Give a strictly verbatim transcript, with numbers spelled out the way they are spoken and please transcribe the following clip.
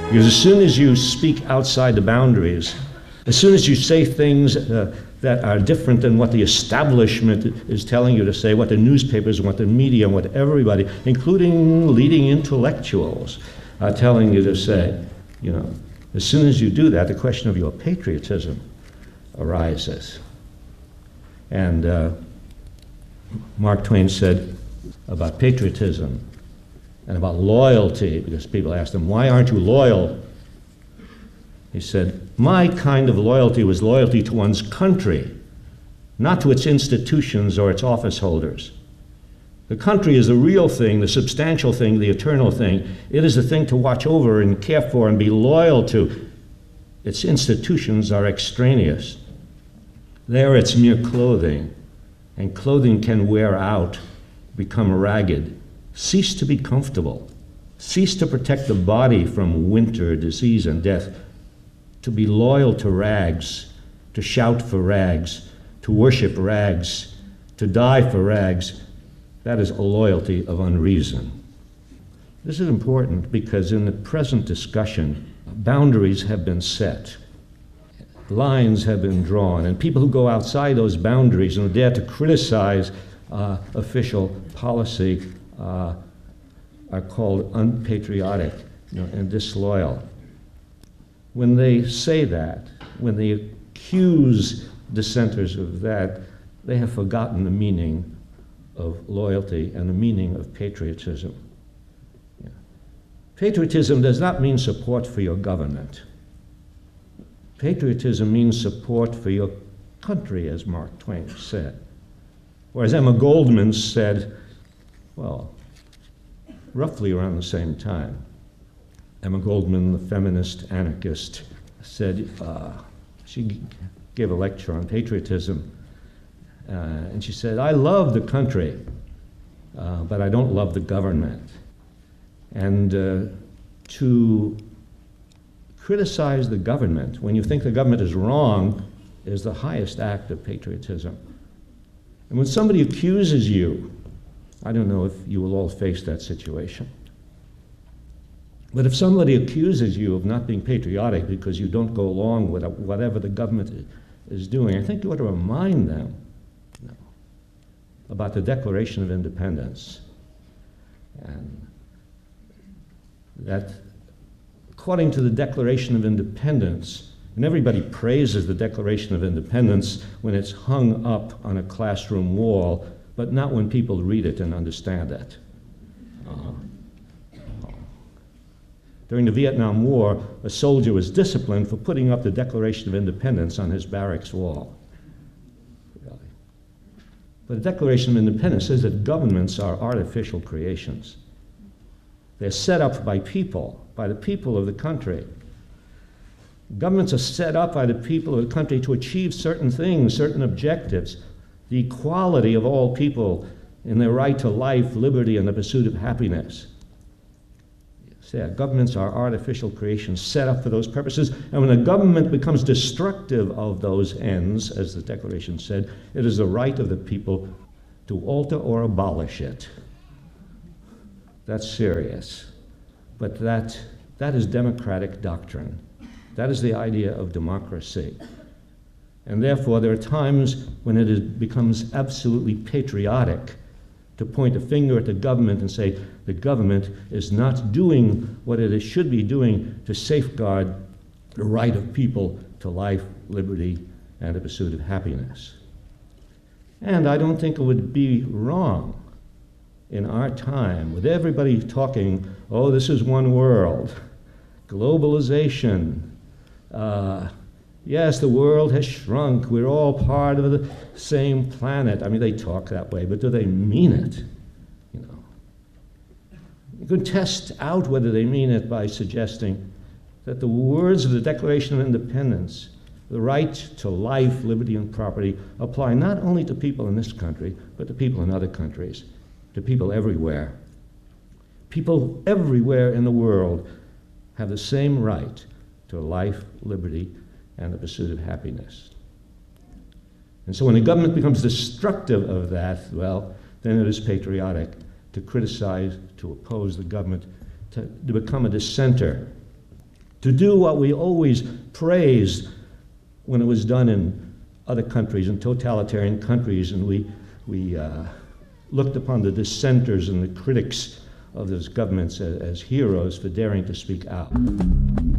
Because as soon as you speak outside the boundaries, as soon as you say things uh, that are different than what the establishment is telling you to say, what the newspapers, what the media, what everybody, including leading intellectuals, are telling you to say, you know, as soon as you do that, the question of your patriotism arises. And uh, Mark Twain said about patriotism and about loyalty, because people asked him, why aren't you loyal? He said, my kind of loyalty was loyalty to one's country, not to its institutions or its office holders. The country is the real thing, the substantial thing, the eternal thing. It is the thing to watch over and care for and be loyal to. Its institutions are extraneous. They are its mere clothing, and clothing can wear out, become ragged, cease to be comfortable, cease to protect the body from winter, disease, and death. To be loyal to rags, to shout for rags, to worship rags, to die for rags, that is a loyalty of unreason. This is important because in the present discussion, boundaries have been set. Lines have been drawn, and people who go outside those boundaries and dare to criticize uh, official policy uh, are called unpatriotic, you know, and disloyal. When they say that, when they accuse dissenters of that, they have forgotten the meaning of loyalty and the meaning of patriotism. Yeah. Patriotism does not mean support for your government. Patriotism means support for your country, as Mark Twain said. Or as Emma Goldman said, well, roughly around the same time. Emma Goldman, the feminist anarchist, said, uh, she gave a lecture on patriotism, uh, and she said, I love the country, uh, but I don't love the government. And uh, to criticize the government when you think the government is wrong is the highest act of patriotism. And when somebody accuses you, I don't know if you will all face that situation, but if somebody accuses you of not being patriotic because you don't go along with whatever the government is doing, I think you ought to remind them you know, about the Declaration of Independence. And that according to the Declaration of Independence, and everybody praises the Declaration of Independence when it's hung up on a classroom wall, but not when people read it and understand it. Uh, During the Vietnam War, a soldier was disciplined for putting up the Declaration of Independence on his barracks wall. Really. But the Declaration of Independence says that governments are artificial creations. They're set up by people, by the people of the country. Governments are set up by the people of the country to achieve certain things, certain objectives. The equality of all people in their right to life, liberty, and the pursuit of happiness. Yeah, governments are artificial creations set up for those purposes, and when a government becomes destructive of those ends, as the Declaration said, it is the right of the people to alter or abolish it. That's serious. But that, that is democratic doctrine. That is the idea of democracy. And therefore, there are times when it is, becomes absolutely patriotic to point a finger at the government and say, the government is not doing what it should be doing to safeguard the right of people to life, liberty, and the pursuit of happiness. And I don't think it would be wrong in our time, with everybody talking, oh, this is one world, globalization, uh, yes, the world has shrunk. We're all part of the same planet. I mean, they talk that way, but do they mean it? You know, you can test out whether they mean it by suggesting that the words of the Declaration of Independence, the right to life, liberty, and property, apply not only to people in this country, but to people in other countries, to people everywhere. People everywhere in the world have the same right to life, liberty, and the pursuit of happiness. And so when the government becomes destructive of that, well, then it is patriotic to criticize, to oppose the government, to, to become a dissenter. to do what we always praised when it was done in other countries, in totalitarian countries, and we, we uh, looked upon the dissenters and the critics of those governments as, as heroes for daring to speak out.